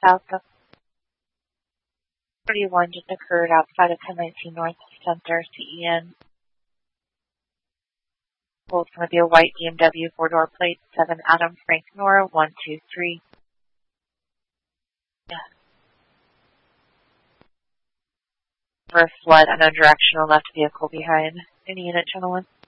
south of 31 just occurred outside of 1019 North Center, CEN. It's going to be a white BMW 4-door plate, 7 Adam Frank Nora 123. Yeah. Reverse flood, unknown directional left vehicle behind. Any unit, gentlemen?